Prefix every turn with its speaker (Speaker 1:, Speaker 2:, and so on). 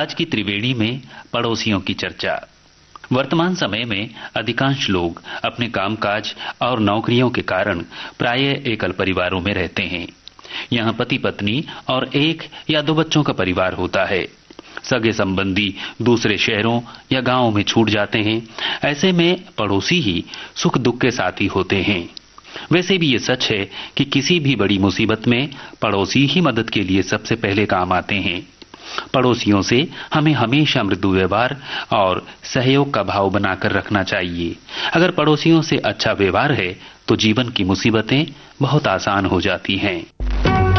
Speaker 1: आज की त्रिवेणी में पड़ोसियों की चर्चा। वर्तमान समय में अधिकांश लोग अपने कामकाज और नौकरियों के कारण प्रायः एकल परिवारों में रहते हैं। यहाँ पति पत्नी और एक या दो बच्चों का परिवार होता है। सगे संबंधी दूसरे शहरों या गांवों में छूट जाते हैं। ऐसे में पड़ोसी ही सुख दुख के साथी होते हैं। वैसे भी ये सच है कि किसी भी बड़ी मुसीबत में पड़ोसी ही मदद के लिए सबसे पहले काम आते हैं। पड़ोसियों से हमें हमेशा मृदु व्यवहार और सहयोग का भाव बनाकर रखना चाहिए। अगर पड़ोसियों से अच्छा व्यवहार है तो जीवन की मुसीबतें बहुत आसान हो जाती हैं।